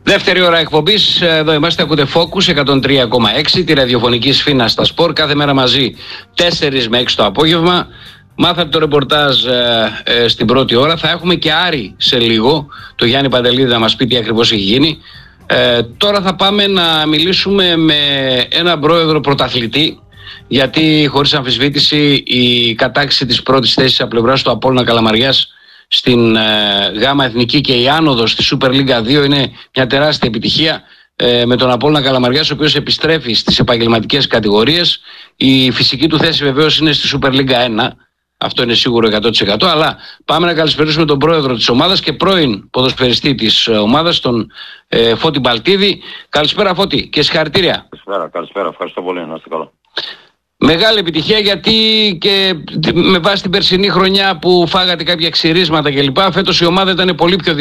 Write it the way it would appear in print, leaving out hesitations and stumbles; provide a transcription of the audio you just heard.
Δεύτερη ώρα εκπομπής, εδώ είμαστε, ακούτε Focus 103,6, τη ραδιοφωνική Σφίνα στα Σπορ, κάθε μέρα μαζί 4 με 6 το απόγευμα. Μάθατε το ρεπορτάζ στην πρώτη ώρα, θα έχουμε και Άρη σε λίγο, το Γιάννη Παντελίδη να μας πει τι ακριβώς έχει γίνει. Τώρα θα πάμε να μιλήσουμε με έναν πρόεδρο πρωταθλητή, γιατί χωρίς αμφισβήτηση η κατάκτηση της πρώτης θέσης από πλευράς του Απόλλωνα Καλαμαριάς στην ΓΑΜΑ Εθνική και η άνοδος στη Super League 2 είναι μια τεράστια επιτυχία, με τον Απόλλωνα Καλαμαριάς, ο οποίος επιστρέφει στις επαγγελματικές κατηγορίες. Η φυσική του θέση βεβαίως είναι στη Super League 1, αυτό είναι σίγουρο 100%, αλλά πάμε να καλησπερίσουμε τον πρόεδρο της ομάδας και πρώην ποδοσφαιριστή της ομάδας, τον Φώτη Μπαλτίδη. Καλησπέρα Φώτη και συγχαρητήρια. Καλησπέρα, ευχαριστώ πολύ, να είστε καλά. Μεγάλη επιτυχία, γιατί και με βάση την περσινή χρονιά που φάγατε κάποια ξυρίσματα κλπ, φέτος η ομάδα ήταν πολύ πιο